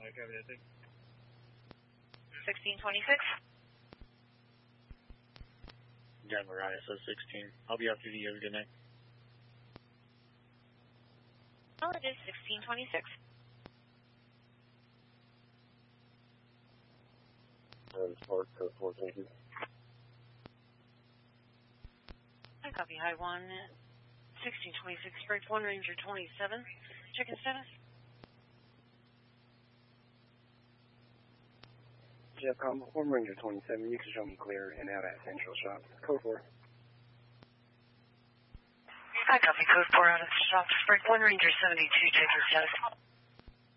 copy that. 1626. Denver, ISO 16. I'll be off duty. You have a good night. Well, it is 1626. Spark, code 4, thank you. I copy high 1, 1626, break 1, Ranger 27. Check-in status. Jeff, 1 Ranger 27, you can show me clear and out at Central Shops. Code 4. I copy code 4 out of the shops. Break 1, Ranger 72, check-in status.